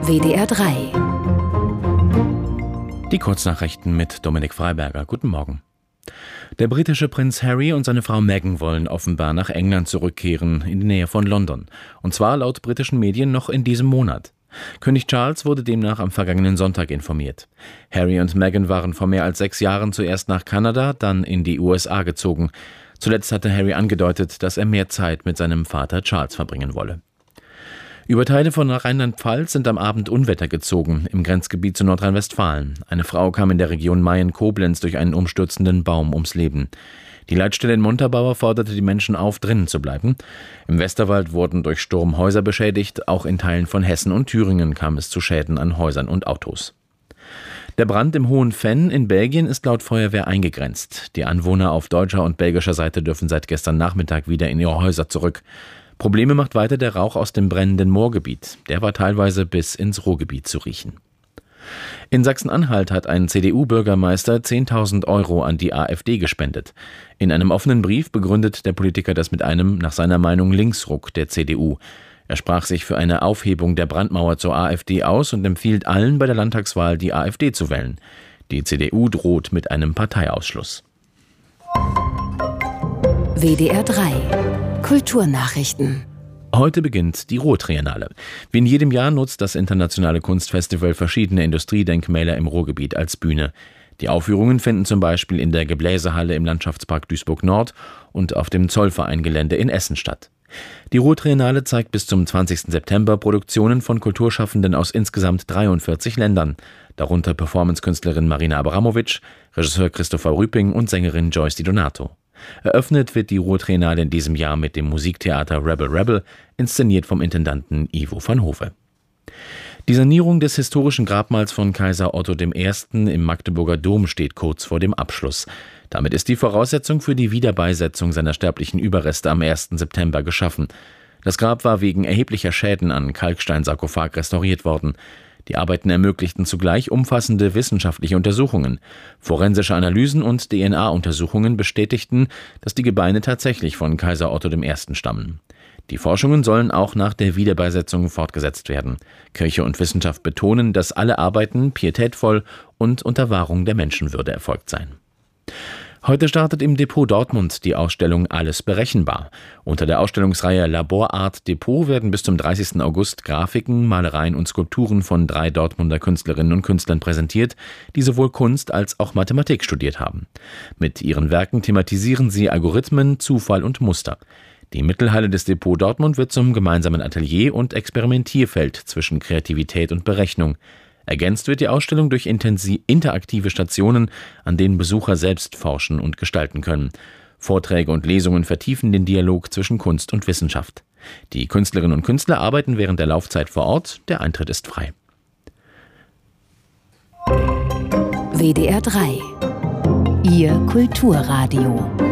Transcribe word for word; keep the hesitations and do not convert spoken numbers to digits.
W D R drei. Die Kurznachrichten mit Dominik Freiberger. Guten Morgen. Der britische Prinz Harry und seine Frau Meghan wollen offenbar nach England zurückkehren, in die Nähe von London. Und zwar laut britischen Medien noch in diesem Monat. König Charles wurde demnach am vergangenen Sonntag informiert. Harry und Meghan waren vor mehr als sechs Jahren zuerst nach Kanada, dann in die U S A gezogen. Zuletzt hatte Harry angedeutet, dass er mehr Zeit mit seinem Vater Charles verbringen wolle. Über Teile von Rheinland-Pfalz sind am Abend Unwetter gezogen, im Grenzgebiet zu Nordrhein-Westfalen. Eine Frau kam in der Region Mayen-Koblenz durch einen umstürzenden Baum ums Leben. Die Leitstelle in Montabaur forderte die Menschen auf, drinnen zu bleiben. Im Westerwald wurden durch Sturm Häuser beschädigt, auch in Teilen von Hessen und Thüringen kam es zu Schäden an Häusern und Autos. Der Brand im Hohen Venn in Belgien ist laut Feuerwehr eingegrenzt. Die Anwohner auf deutscher und belgischer Seite dürfen seit gestern Nachmittag wieder in ihre Häuser zurück. Probleme macht weiter der Rauch aus dem brennenden Moorgebiet. Der war teilweise bis ins Ruhrgebiet zu riechen. In Sachsen-Anhalt hat ein C D U-Bürgermeister zehntausend Euro an die AfD gespendet. In einem offenen Brief begründet der Politiker das mit einem, nach seiner Meinung, Linksruck der C D U. Er sprach sich für eine Aufhebung der Brandmauer zur AfD aus und empfiehlt allen bei der Landtagswahl die AfD zu wählen. Die C D U droht mit einem Parteiausschluss. W D R drei. Kulturnachrichten. Heute beginnt die Ruhr-Triennale. Wie in jedem Jahr nutzt das internationale Kunstfestival verschiedene Industriedenkmäler im Ruhrgebiet als Bühne. Die Aufführungen finden zum Beispiel in der Gebläsehalle im Landschaftspark Duisburg-Nord und auf dem Zollverein-Gelände in Essen statt. Die Ruhr-Triennale zeigt bis zum zwanzigsten September Produktionen von Kulturschaffenden aus insgesamt dreiundvierzig Ländern, darunter Performancekünstlerin Marina Abramovic, Regisseur Christopher Rüping und Sängerin Joyce Di Donato. Eröffnet wird die Ruhr-Triennale in diesem Jahr mit dem Musiktheater Rebel Rebel, inszeniert vom Intendanten Ivo van Hove. Die Sanierung des historischen Grabmals von Kaiser Otto der Erste. Im Magdeburger Dom steht kurz vor dem Abschluss. Damit ist die Voraussetzung für die Wiederbeisetzung seiner sterblichen Überreste am ersten September geschaffen. Das Grab war wegen erheblicher Schäden an Kalksteinsarkophag restauriert worden. Die Arbeiten ermöglichten zugleich umfassende wissenschaftliche Untersuchungen. Forensische Analysen und D N A-Untersuchungen bestätigten, dass die Gebeine tatsächlich von Kaiser Otto der Erste. stammen. Die Forschungen sollen auch nach der Wiederbeisetzung fortgesetzt werden. Kirche und Wissenschaft betonen, dass alle Arbeiten pietätvoll und unter Wahrung der Menschenwürde erfolgt seien. Heute startet im Depot Dortmund die Ausstellung Alles berechenbar. Unter der Ausstellungsreihe Laborart Depot werden bis zum dreißigsten August Grafiken, Malereien und Skulpturen von drei Dortmunder Künstlerinnen und Künstlern präsentiert, die sowohl Kunst als auch Mathematik studiert haben. Mit ihren Werken thematisieren sie Algorithmen, Zufall und Muster. Die Mittelhalle des Depot Dortmund wird zum gemeinsamen Atelier und Experimentierfeld zwischen Kreativität und Berechnung. Ergänzt wird die Ausstellung durch intensiv interaktive Stationen, an denen Besucher selbst forschen und gestalten können. Vorträge und Lesungen vertiefen den Dialog zwischen Kunst und Wissenschaft. Die Künstlerinnen und Künstler arbeiten während der Laufzeit vor Ort. Der Eintritt ist frei. W D R drei. Ihr Kulturradio.